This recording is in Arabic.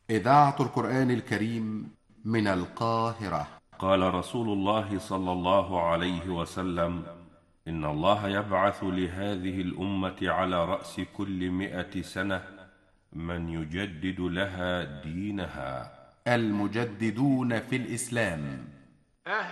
إذاعة القرآن الكريم من القاهرة. قال رسول الله صلى الله عليه وسلم: إن الله يبعث لهذه الأمة على رأس كل 100 سنة من يجدد لها دينها. المجددون في الإسلام.